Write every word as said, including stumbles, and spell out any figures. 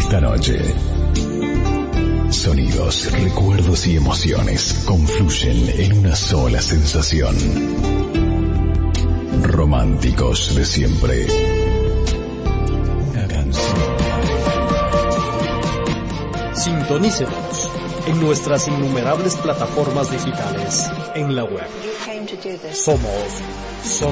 esta noche. Sonidos, recuerdos y emociones confluyen en una sola sensación. Románticos de siempre. Una canción. Sintonícenos en nuestras innumerables plataformas digitales en la web. Somos